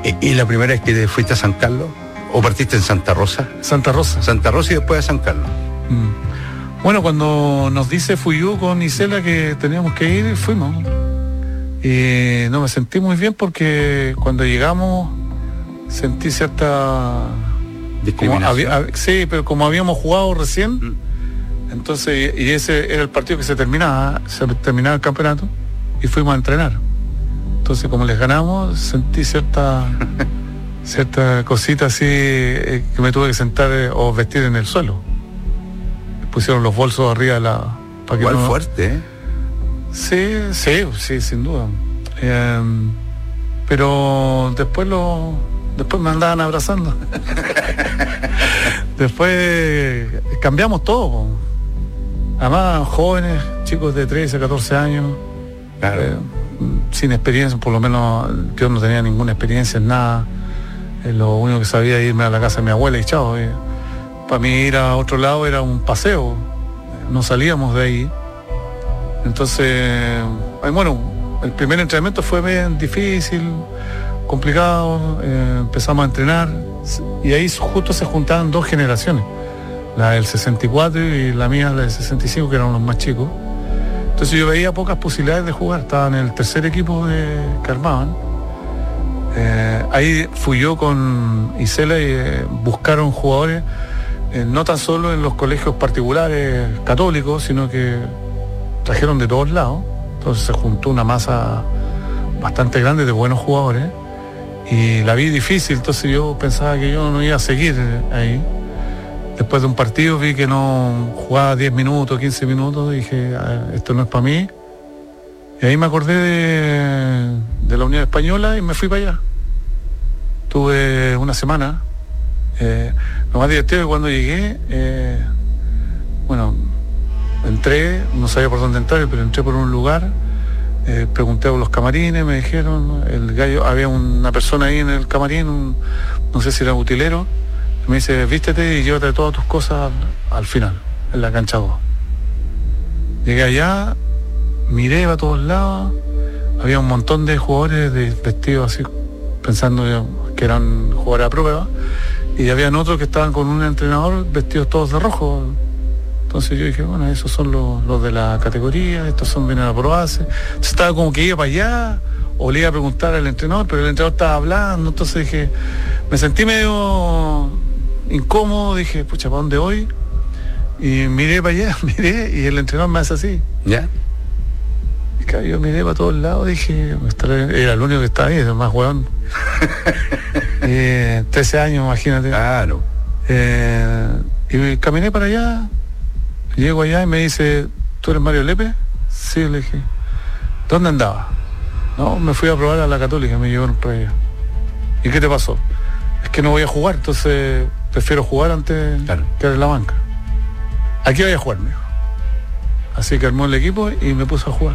¿Y la primera vez que te fuiste a San Carlos? ¿O partiste en Santa Rosa? Santa Rosa. Santa Rosa y después a San Carlos. Bueno, cuando nos dice Fuyú con Isela que teníamos que ir, fuimos. Y no me sentí muy bien porque cuando llegamos sentí cierta discriminación. Sí, pero como habíamos jugado recién, entonces, y ese era el partido que se terminaba el campeonato y fuimos a entrenar. Entonces, como les ganamos, sentí cierta cosita así que me tuve que sentar o vestir en el suelo. Pusieron los bolsos arriba de la... Igual fuerte, ¿eh? Sí, sin duda. Pero después me andaban abrazando. Después cambiamos todo. Además, jóvenes, chicos de 13, 14 años, claro. Sin experiencia, por lo menos yo no tenía ninguna experiencia en nada. Lo único que sabía era irme a la casa de mi abuela y chao. Para mí ir a otro lado era un paseo, no salíamos de ahí. Entonces, bueno, el primer entrenamiento fue bien difícil, complicado, empezamos a entrenar y ahí justo se juntaban dos generaciones, la del 64 y la mía, la del 65, que eran los más chicos. Entonces yo veía pocas posibilidades de jugar, estaba en el tercer equipo que armaban. Ahí fui yo con Isela y buscaron jugadores, no tan solo en los colegios particulares católicos, sino que trajeron de todos lados. Entonces se juntó una masa bastante grande de buenos jugadores y la vi difícil, entonces yo pensaba que yo no iba a seguir ahí. Después de un partido vi que no jugaba 10 minutos, 15 minutos, dije, esto no es para mí. Y ahí me acordé de la Unión Española y me fui para allá. Tuve una semana. Lo más divertido es que cuando llegué, entré, no sabía por dónde entrar, pero entré por un lugar, pregunté por los camarines, me dijeron, el gallo, había una persona ahí en el camarín, no sé si era utilero, me dice, vístete y llévate todas tus cosas al final, en la cancha 2. Llegué allá, miré a todos lados, había un montón de jugadores vestidos así, pensando que eran jugadores a prueba, y habían otros que estaban con un entrenador vestidos todos de rojo. Entonces yo dije, bueno, esos son los de la categoría, estos vienen a probarse. Entonces estaba como que iba para allá, o le iba a preguntar al entrenador, pero el entrenador estaba hablando, entonces dije, me sentí medio incómodo, dije, pucha, ¿para dónde voy? Y miré para allá, y el entrenador me hace así. ¿Ya? Y claro, yo miré para todos lados, dije, era el único que estaba ahí, el más hueón. 13 años, imagínate. Claro. Y caminé para allá, llego allá y me dice, ¿tú eres Mario Lepe? Sí, le dije. ¿Dónde andaba? No, me fui a probar a la Católica, me llevaron para allá. ¿Y qué te pasó? Es que no voy a jugar, entonces prefiero jugar antes que en la banca. Aquí voy a jugar, me dijo. Así que armó el equipo y me puso a jugar.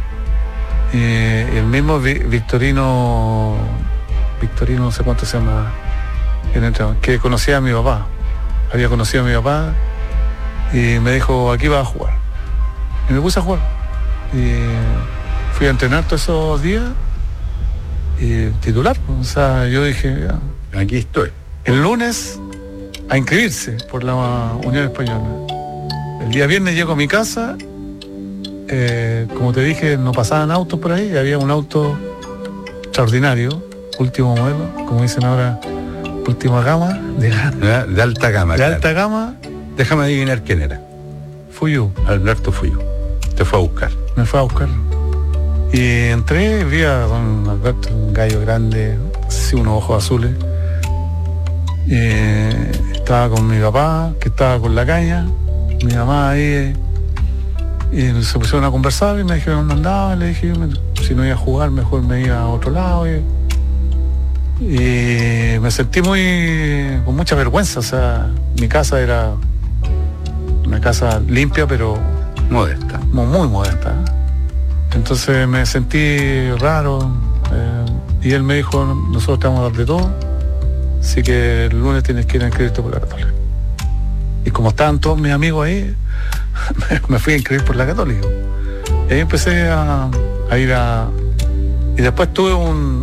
El mismo Victorino, no sé cuánto se llama, que conocía a mi papá. Había conocido a mi papá y me dijo, aquí vas a jugar. Y me puse a jugar. Y fui a entrenar todos esos días y titular. O sea, yo dije, ya, aquí estoy. El lunes a inscribirse por la Unión Española. El día viernes llego a mi casa, como te dije, no pasaban autos por ahí, había un auto extraordinario, último modelo, como dicen ahora, última gama, de alta gama. De alta gama. Déjame adivinar quién era. Fuyú. Alberto Fuyú. Te fue a buscar. Me fue a buscar. Y entré, vi a don Alberto, un gallo grande, así, unos ojos azules. Estaba con mi papá, que estaba con la caña, mi mamá ahí, y se pusieron a conversar y me dijeron dónde andaba, le dije, si no iba a jugar, mejor me iba a otro lado. Y me sentí con mucha vergüenza, o sea, mi casa era una casa limpia, pero modesta, muy modesta. Entonces me sentí raro, y él me dijo, nosotros te vamos a dar de todo, así que el lunes tienes que ir a inscribirte por la Católica. Y como estaban todos mis amigos ahí, me fui a inscribir por la Católica. Y ahí empecé a ir a... Y después tuve un